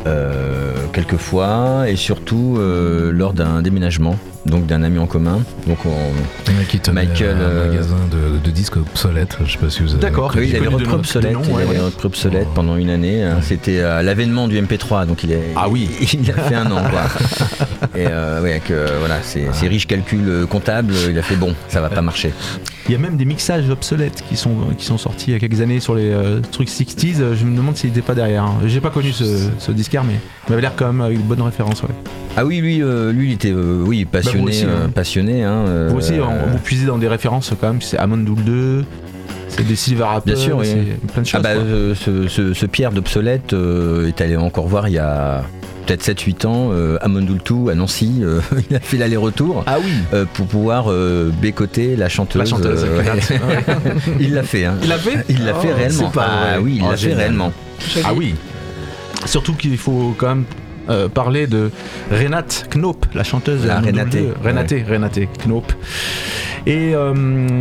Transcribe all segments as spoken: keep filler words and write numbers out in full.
euh, quelques fois et surtout euh, lors d'un déménagement, donc d'un ami en commun. Donc on, ouais, qui tenait Michael, un euh, magasin de, de disques obsolètes. Je sais pas si vous avez. D'accord. Oui, il avait connu de repris nom- obsolète, de nom, il ouais, avait ouais. repris obsolète Oh. pendant une année. hein. C'était à l'avènement du M P trois, donc il, est, Ah oui. il a fait un an. Quoi. Et euh, ouais, avec, euh, voilà, ces, ces riches calculs euh, comptables, il a fait bon, ça va pas marcher. Il y a même des mixages obsolètes qui sont, qui sont sortis il y a quelques années sur les euh, trucs soixante. Je me demande s'il n'était pas derrière. hein. J'ai pas connu ce, ce disquaire, mais il m'avait l'air quand même avec de bonnes références. Ouais. Ah oui, lui, euh, lui il était euh, oui, passionné. Bah, vous aussi, euh, hein. passionné hein, euh, Vous aussi, on- vous puisez dans des références quand même. C'est Amondoul deux, c'est des Silver Apple, Bien sûr, oui. c'est plein de choses. Ah bah, quoi. euh, ce, ce, ce Pierre d'Obsolète euh, est allé encore voir il y a peut-être sept huit ans euh, Amondoul deux à Nancy. Euh, il a fait l'aller-retour Ah oui. euh, pour pouvoir euh, bécoter la chanteuse. La chanteuse, euh, exact. ouais. Il l'a fait. Hein. Il l'a fait Il l'a fait Oh, réellement. c'est pas Ah vrai. oui, il Oh, l'a fait génial. réellement. Ah oui. Surtout qu'il faut quand même euh, parler de Renate Knoop, la chanteuse de La Amondoul Renate, deux. Renate, Renate Knoop. Et euh,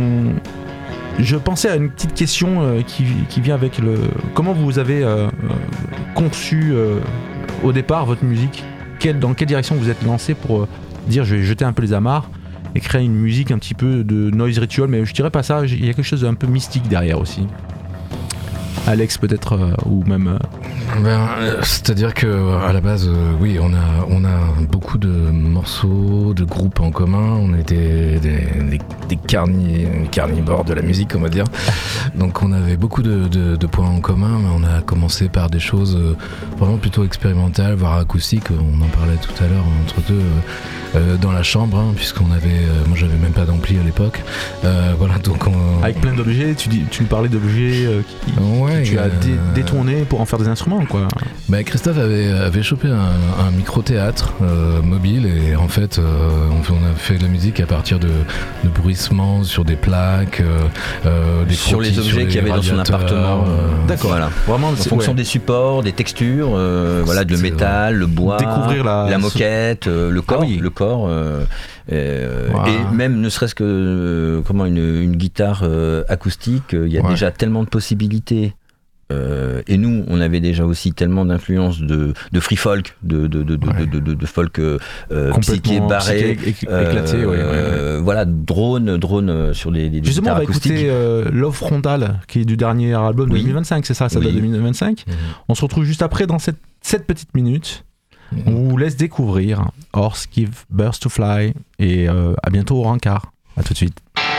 je pensais à une petite question euh, qui, qui vient avec le. Comment vous avez euh, euh, conçu euh, au départ votre musique? Quelle, Dans quelle direction vous êtes lancé pour euh, dire je vais jeter un peu les amarres et créer une musique un petit peu de noise ritual, mais je dirais pas ça, il y a quelque chose d'un peu mystique derrière aussi. Alex peut-être, euh, ou même... euh, Ben, euh, c'est-à-dire que à la base, euh, oui, on a on a beaucoup de morceaux, de groupes en commun. On était des, des, des carni- carnivores de la musique, on va dire. Donc on avait beaucoup de, de, de points en commun, mais on a commencé par des choses euh, vraiment plutôt expérimentales, voire acoustiques. On en parlait tout à l'heure entre deux euh, euh, dans la chambre, hein, puisqu'on avait, euh, moi j'avais même pas d'ampli à l'époque. Euh, voilà, donc on, avec plein d'objets, tu, dis, tu nous parlais d'objets euh, qui, Ouais, que tu as euh, dé- détournés pour en faire des instruments, quoi. Bah, Christophe avait, avait chopé un, un micro-théâtre euh, mobile et en fait euh, on, on a fait de la musique à partir de, de bruissements sur des plaques, euh, euh, des Sur les frottis objets qu'il y avait dans son radiateurs, appartement. euh, D'accord. Voilà. Vraiment, En c'est- fonction ouais. des supports, des textures, euh, voilà, de C'est métal, le bois, Découvrir la- moquette, euh, le corps, Ah oui. le corps, euh, euh, Wow. et même ne serait-ce que euh, comment une, une guitare euh, acoustique, euh, il y a Ouais. déjà tellement de possibilités. Euh, et nous, on avait déjà aussi tellement d'influence de, de free folk, de, de, de, de, Ouais. de, de, de folk euh, Complètement psyché, barré, psyché, éc- euh, éclaté, ouais, ouais, ouais. euh, voilà, drone, drone euh, sur les, les Justement, on guitares va acoustiques. écouter euh, Love Frontal, qui est du dernier album de Oui. deux mille vingt-cinq, c'est ça, ça Oui. date de deux mille vingt-cinq. Mhm. On se retrouve juste après dans cette, cette petite minute. On vous laisse découvrir Horse Give Birth to Fly et euh, à bientôt au Rancard. À tout de suite.